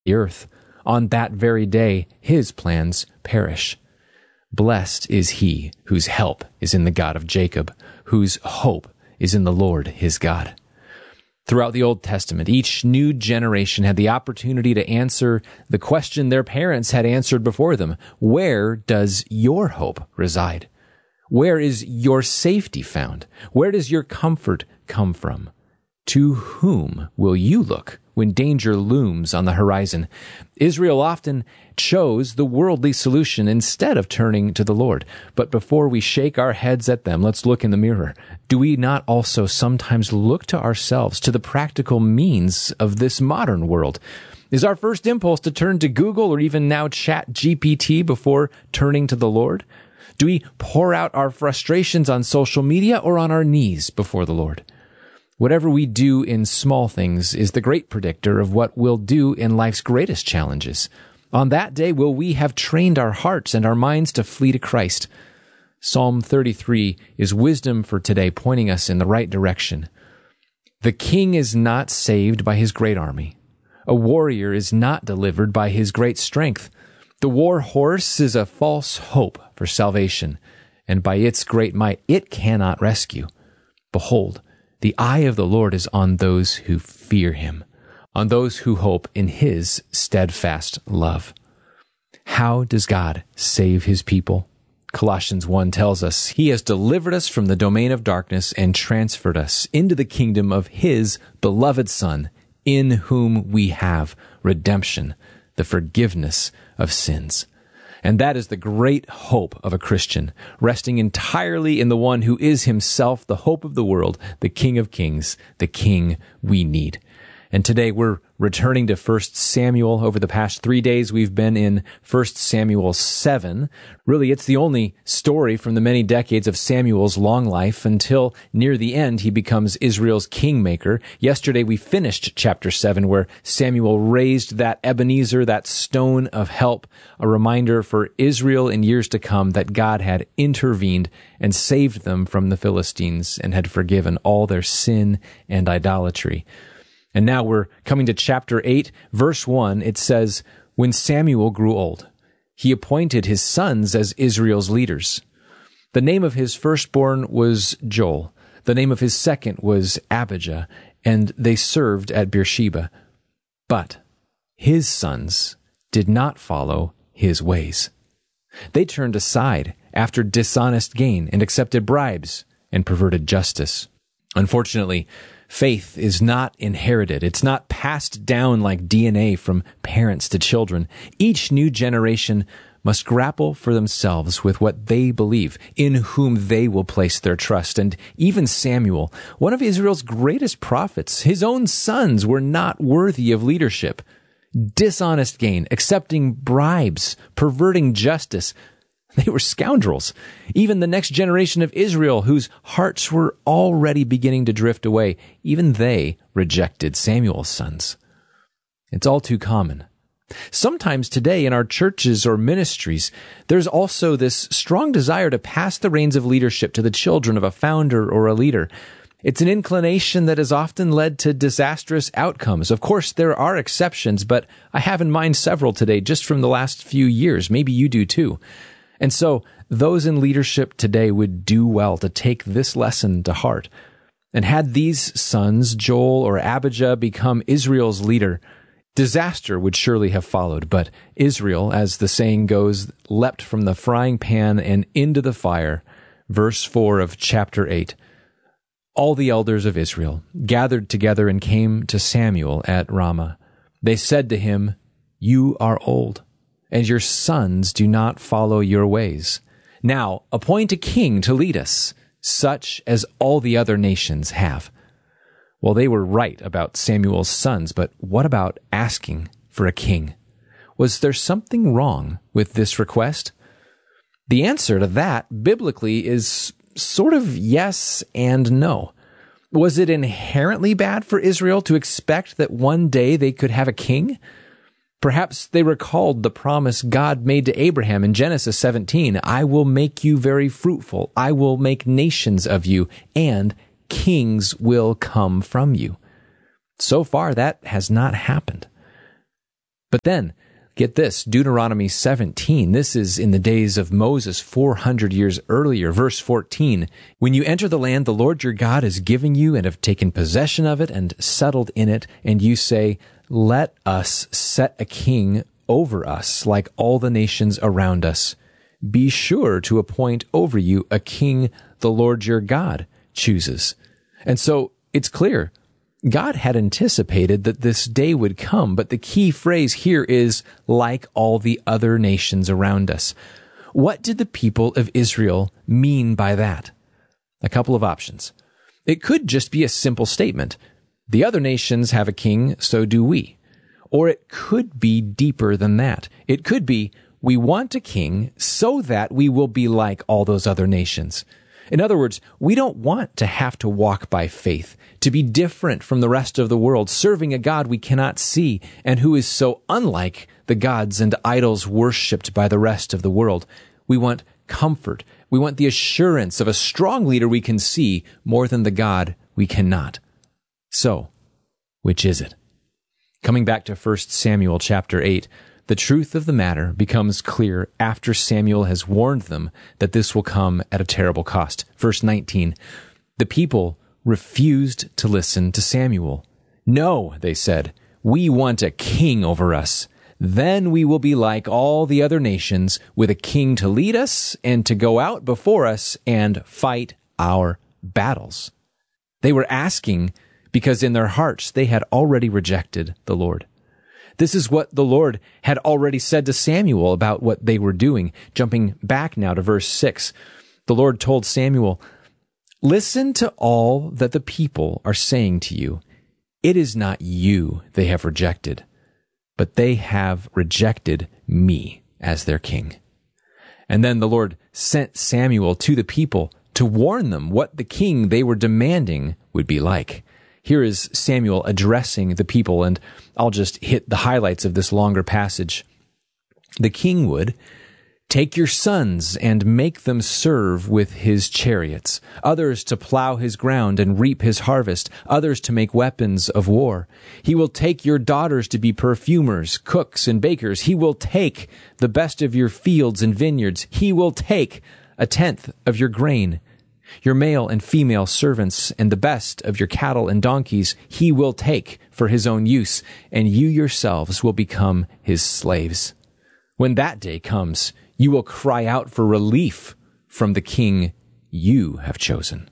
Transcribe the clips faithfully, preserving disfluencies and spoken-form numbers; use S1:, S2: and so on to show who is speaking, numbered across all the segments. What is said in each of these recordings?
S1: the earth. On that very day, his plans perish. Blessed is he whose help is in the God of Jacob, whose hope is in the Lord his God. Throughout the Old Testament, each new generation had the opportunity to answer the question their parents had answered before them. Where does your hope reside? Where is your safety found? Where does your comfort come from? To whom will you look when danger looms on the horizon? Israel often chose the worldly solution instead of turning to the Lord. But before we shake our heads at them, let's look in the mirror. Do we not also sometimes look to ourselves, to the practical means of this modern world? Is our first impulse to turn to Google or even now Chat G P T before turning to the Lord? Do we pour out our frustrations on social media or on our knees before the Lord? Whatever we do in small things is the great predictor of what we'll do in life's greatest challenges. On that day will we have trained our hearts and our minds to flee to Christ. Psalm thirty-three is wisdom for today, pointing us in the right direction. The king is not saved by his great army. A warrior is not delivered by his great strength. The war horse is a false hope for salvation, and by its great might it cannot rescue. Behold, the eye of the Lord is on those who fear him, on those who hope in his steadfast love. How does God save his people? Colossians one tells us, he has delivered us from the domain of darkness and transferred us into the kingdom of his beloved Son, in whom we have redemption, the forgiveness of sins. And that is the great hope of a Christian, resting entirely in the one who is himself the hope of the world, the King of Kings, the King we need. And today we're returning to First Samuel. Over the past three days, we've been in First Samuel seven. Really, it's the only story from the many decades of Samuel's long life until near the end he becomes Israel's kingmaker. Yesterday, we finished chapter seven, where Samuel raised that Ebenezer, that stone of help, a reminder for Israel in years to come that God had intervened and saved them from the Philistines and had forgiven all their sin and idolatry. And now we're coming to chapter eight, verse one. It says, when Samuel grew old, he appointed his sons as Israel's leaders. The name of his firstborn was Joel. The name of his second was Abijah, and they served at Beersheba. But his sons did not follow his ways. They turned aside after dishonest gain and accepted bribes and perverted justice. Unfortunately, faith is not inherited. It's not passed down like D N A from parents to children. Each new generation must grapple for themselves with what they believe, in whom they will place their trust. And even Samuel, one of Israel's greatest prophets, his own sons were not worthy of leadership. Dishonest gain, accepting bribes, perverting justice. They were scoundrels. Even the next generation of Israel, whose hearts were already beginning to drift away, even they rejected Samuel's sons. It's all too common. Sometimes today in our churches or ministries, there's also this strong desire to pass the reins of leadership to the children of a founder or a leader. It's an inclination that has often led to disastrous outcomes. Of course, there are exceptions, but I have in mind several today just from the last few years. Maybe you do too. And so those in leadership today would do well to take this lesson to heart. And had these sons, Joel or Abijah, become Israel's leader, disaster would surely have followed. But Israel, as the saying goes, leapt from the frying pan and into the fire. Verse four of chapter eight. All the elders of Israel gathered together and came to Samuel at Ramah. They said to him, "You are old, and your sons do not follow your ways. Now appoint a king to lead us, such as all the other nations have." Well, they were right about Samuel's sons, but what about asking for a king? Was there something wrong with this request? The answer to that, biblically, is sort of yes and no. Was it inherently bad for Israel to expect that one day they could have a king? Perhaps they recalled the promise God made to Abraham in Genesis seventeen, "I will make you very fruitful. I will make nations of you, and kings will come from you." So far, that has not happened. But then, get this, Deuteronomy seventeen, this is in the days of Moses four hundred years earlier, verse fourteen. When you enter the land the Lord your God is giving you and have taken possession of it and settled in it, and you say, let us set a king over us like all the nations around us. Be sure to appoint over you a king the Lord your God chooses. And so it's clear, God had anticipated that this day would come, but the key phrase here is, like all the other nations around us. What did the people of Israel mean by that? A couple of options. It could just be a simple statement. The other nations have a king, so do we. Or it could be deeper than that. It could be, we want a king so that we will be like all those other nations. In other words, we don't want to have to walk by faith, to be different from the rest of the world, serving a God we cannot see and who is so unlike the gods and idols worshipped by the rest of the world. We want comfort. We want the assurance of a strong leader we can see more than the God we cannot. So, which is it? Coming back to First Samuel chapter eight, the truth of the matter becomes clear after Samuel has warned them that this will come at a terrible cost. Verse nineteen, the people refused to listen to Samuel. No, they said, we want a king over us. Then we will be like all the other nations, with a king to lead us and to go out before us and fight our battles. They were asking because in their hearts they had already rejected the Lord. This is what the Lord had already said to Samuel about what they were doing. Jumping back now to verse six, the Lord told Samuel, listen to all that the people are saying to you. It is not you they have rejected, but they have rejected me as their king. And then the Lord sent Samuel to the people to warn them what the king they were demanding would be like. Here is Samuel addressing the people, and I'll just hit the highlights of this longer passage. The king would take your sons and make them serve with his chariots, others to plow his ground and reap his harvest, others to make weapons of war. He will take your daughters to be perfumers, cooks, and bakers. He will take the best of your fields and vineyards. He will take a tenth of your grain, your male and female servants, and the best of your cattle and donkeys he will take for his own use, and you yourselves will become his slaves. When that day comes, you will cry out for relief from the king you have chosen.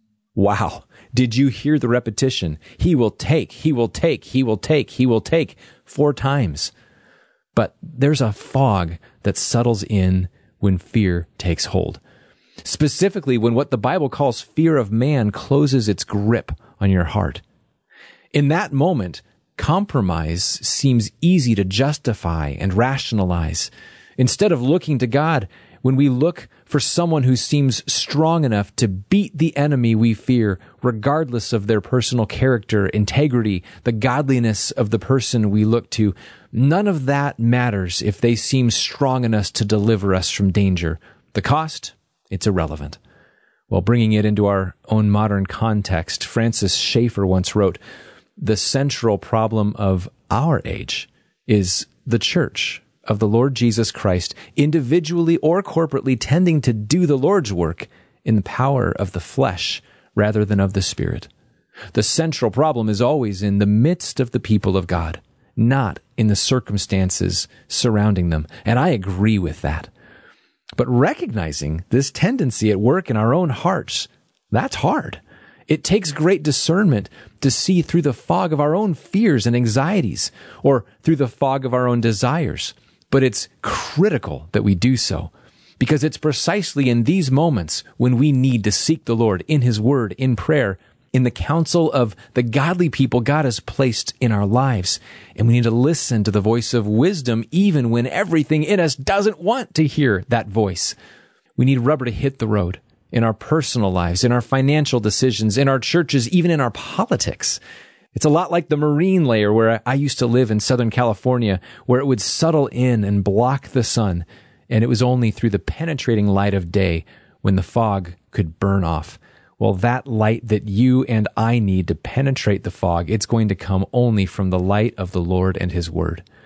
S1: Wow. Did you hear the repetition? He will take, he will take, he will take, he will take, four times. But there's a fog that settles in when fear takes hold. Specifically, when what the Bible calls fear of man closes its grip on your heart. In that moment, compromise seems easy to justify and rationalize. Instead of looking to God, when we look for someone who seems strong enough to beat the enemy we fear, regardless of their personal character, integrity, the godliness of the person we look to, none of that matters if they seem strong enough to deliver us from danger. The cost? It's irrelevant. While bringing it into our own modern context, Francis Schaeffer once wrote, the central problem of our age is the church of the Lord Jesus Christ, individually or corporately tending to do the Lord's work in the power of the flesh rather than of the Spirit. The central problem is always in the midst of the people of God, not in the circumstances surrounding them. And I agree with that. But recognizing this tendency at work in our own hearts, that's hard. It takes great discernment to see through the fog of our own fears and anxieties, or through the fog of our own desires. But it's critical that we do so, because it's precisely in these moments when we need to seek the Lord in His Word, in prayer, in the counsel of the godly people God has placed in our lives. And we need to listen to the voice of wisdom even when everything in us doesn't want to hear that voice. We need rubber to hit the road in our personal lives, in our financial decisions, in our churches, even in our politics. It's a lot like the marine layer where I used to live in Southern California, where it would settle in and block the sun, and it was only through the penetrating light of day when the fog could burn off. Well, that light that you and I need to penetrate the fog, it's going to come only from the light of the Lord and His Word.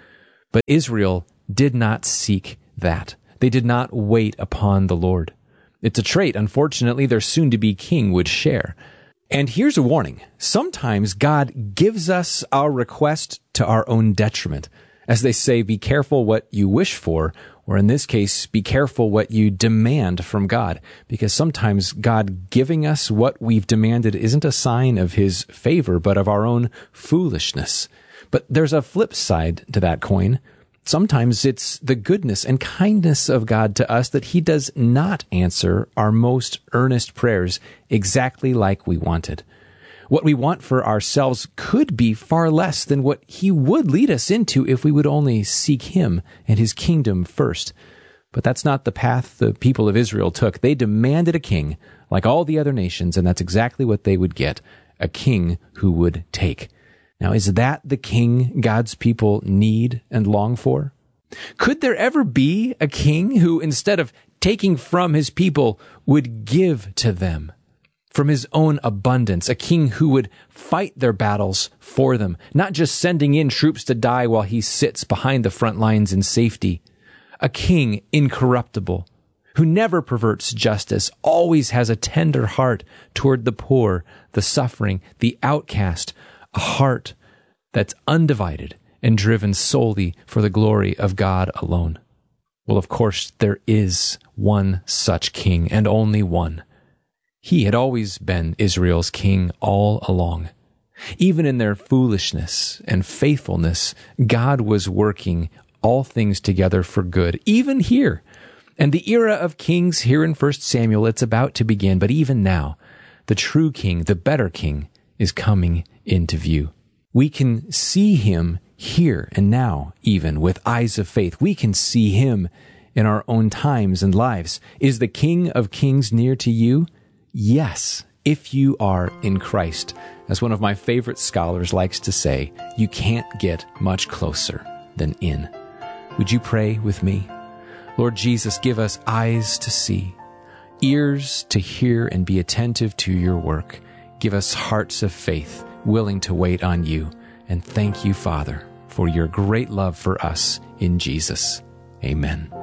S1: But Israel did not seek that. They did not wait upon the Lord. It's a trait, unfortunately, their soon-to-be king would share. And here's a warning. Sometimes God gives us our request to our own detriment. As they say, be careful what you wish for, or in this case, be careful what you demand from God. Because sometimes God giving us what we've demanded isn't a sign of his favor, but of our own foolishness. But there's a flip side to that coin. Sometimes it's the goodness and kindness of God to us that he does not answer our most earnest prayers exactly like we wanted. What we want for ourselves could be far less than what he would lead us into if we would only seek him and his kingdom first. But that's not the path the people of Israel took. They demanded a king like all the other nations, and that's exactly what they would get, a king who would take. Now, is that the king God's people need and long for? Could there ever be a king who, instead of taking from his people, would give to them from his own abundance, a king who would fight their battles for them, not just sending in troops to die while he sits behind the front lines in safety, a king incorruptible, who never perverts justice, always has a tender heart toward the poor, the suffering, the outcast, a heart that's undivided and driven solely for the glory of God alone. Well, of course, there is one such king, and only one. He had always been Israel's king all along. Even in their foolishness and faithfulness, God was working all things together for good, even here. And the era of kings here in First Samuel, it's about to begin, but even now, the true king, the better king, is coming into view. We can see him here and now, even with eyes of faith. We can see him in our own times and lives. Is the King of Kings near to you? Yes, if you are in Christ. As one of my favorite scholars likes to say, you can't get much closer than in. Would you pray with me? Lord Jesus, give us eyes to see, ears to hear and be attentive to your work. Give us hearts of faith, willing to wait on you. And thank you, Father, for your great love for us in Jesus. Amen.